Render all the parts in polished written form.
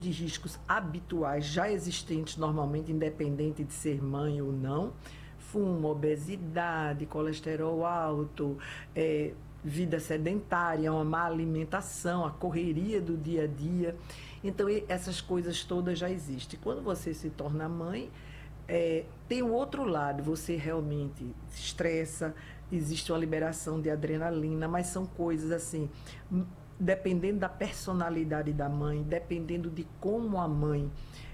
de riscos habituais já existentes normalmente, independente de ser mãe ou não, fumo, obesidade, colesterol alto, vida sedentária, uma má alimentação, a correria do dia a dia. Então, essas coisas todas já existem. Quando você se torna mãe, tem o outro lado, você realmente se estressa, existe uma liberação de adrenalina, mas são coisas assim, dependendo da personalidade da mãe, dependendo de como a mãe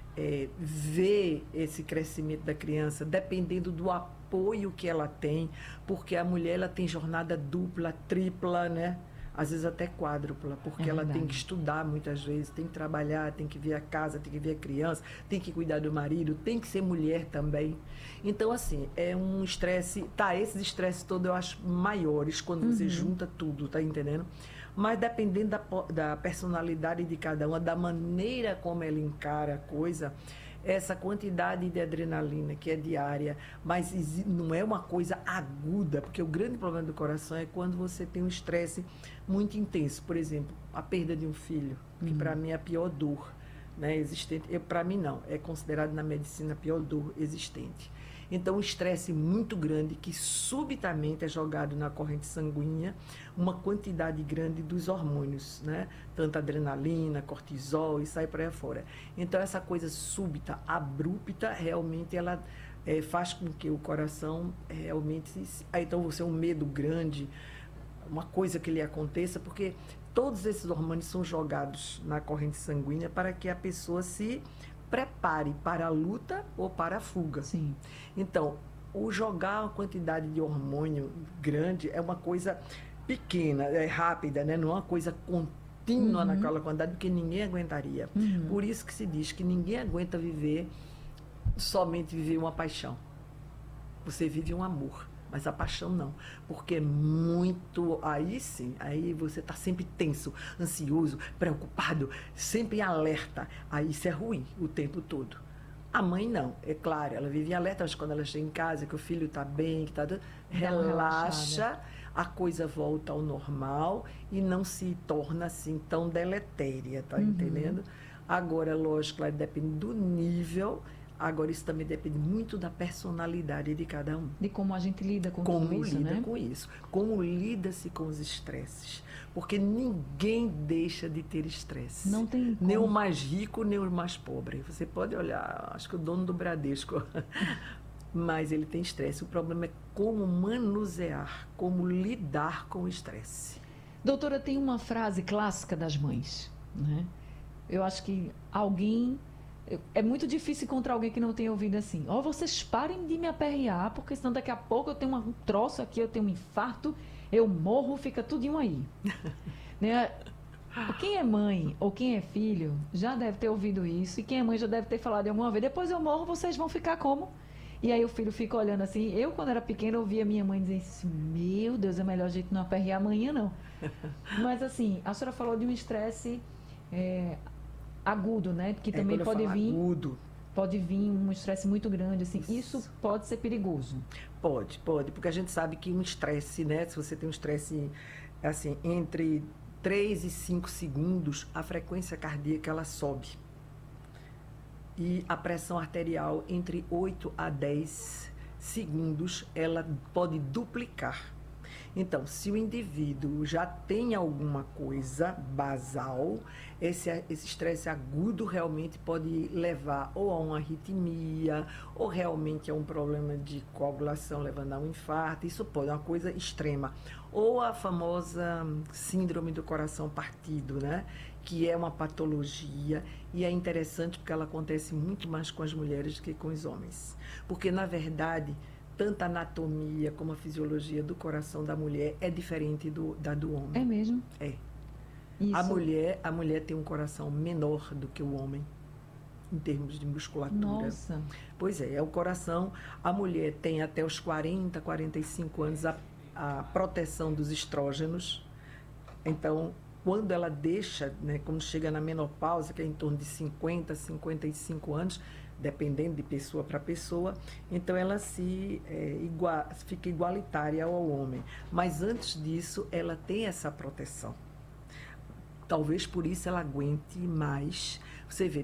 vê esse crescimento da criança, dependendo do apoio que ela tem, porque a mulher ela tem jornada dupla, tripla, né? Às vezes até quádrupla, porque ela tem que estudar muitas vezes, tem que trabalhar, tem que ver a casa, tem que ver a criança, tem que cuidar do marido, tem que ser mulher também. Então, assim, é um estresse... Tá, esses estresses todos eu acho maiores quando você junta tudo, tá entendendo? Mas dependendo da personalidade de cada uma, da maneira como ela encara a coisa, essa quantidade de adrenalina que é diária, mas não é uma coisa aguda, porque o grande problema do coração é quando você tem um estresse muito intenso. Por exemplo, a perda de um filho, que para mim é a pior dor, né, existente. Para mim não, é considerado na medicina a pior dor existente. Então, um estresse muito grande que subitamente é jogado na corrente sanguínea uma quantidade grande dos hormônios, né? Tanto adrenalina, cortisol e sai para aí fora. Então, essa coisa súbita, abrupta, realmente ela faz com que o coração realmente... Então, você é um medo grande, uma coisa que lhe aconteça, porque todos esses hormônios são jogados na corrente sanguínea para que a pessoa se prepare para a luta ou para a fuga. Sim. Então, o jogar uma quantidade de hormônio grande é uma coisa pequena, é rápida, né? Não é uma coisa contínua naquela quantidade, porque ninguém aguentaria. Por isso que se diz que ninguém aguenta somente viver uma paixão. Você vive um amor, mas a paixão não, porque é muito, aí sim, aí você está sempre tenso, ansioso, preocupado, sempre em alerta, aí isso é ruim o tempo todo. A mãe não, é claro, ela vive em alerta, mas quando ela chega em casa, que o filho está bem, que está relaxa, a coisa volta ao normal e não se torna assim tão deletéria, tá entendendo? Agora, lógico, ela depende do nível. Agora, isso também depende muito da personalidade de cada um. De como a gente lida com tudo isso, né? Como lida com isso. Como lida-se com os estresses. Porque ninguém deixa de ter estresse. Não tem como. Nem o mais rico, nem o mais pobre. Você pode olhar, acho que o dono do Bradesco, mas ele tem estresse. O problema é como manusear, como lidar com o estresse. Doutora, tem uma frase clássica das mães, né? Eu acho que é muito difícil encontrar alguém que não tenha ouvido assim. Vocês parem de me aperrear, porque senão daqui a pouco eu tenho um troço aqui, eu tenho um infarto, eu morro, fica tudinho aí. Né? Quem é mãe ou quem é filho já deve ter ouvido isso, e quem é mãe já deve ter falado de alguma vez, depois eu morro, vocês vão ficar como? E aí o filho fica olhando assim. Eu, quando era pequena, ouvia minha mãe dizer assim, meu Deus, é melhor a gente não aperrear amanhã, não. Mas assim, a senhora falou de um estresse... agudo, né? Que também pode vir. Agudo. Pode vir um estresse muito grande, assim. Isso pode ser perigoso. Pode, porque a gente sabe que um estresse, né? Se você tem um estresse, assim, entre 3 e 5 segundos, a frequência cardíaca, ela sobe. E a pressão arterial, entre 8 a 10 segundos, ela pode duplicar. Então, se o indivíduo já tem alguma coisa basal, esse estresse agudo realmente pode levar ou a uma arritmia, ou realmente a um problema de coagulação, levando a um infarto. Isso pode, é uma coisa extrema. Ou a famosa síndrome do coração partido, né? Que é uma patologia, e é interessante porque ela acontece muito mais com as mulheres do que com os homens. Porque, na verdade, tanto a anatomia como a fisiologia do coração da mulher é diferente da do homem. É mesmo? É. Isso. A mulher tem um coração menor do que o homem, em termos de musculatura. Nossa. Pois é, o coração, a mulher tem até os 40, 45 anos a proteção dos estrógenos. Então, quando ela deixa, né, quando chega na menopausa, que é em torno de 50, 55 anos, dependendo de pessoa para pessoa, então ela fica igualitária ao homem. Mas antes disso, ela tem essa proteção. Talvez por isso ela aguente mais. Você vê,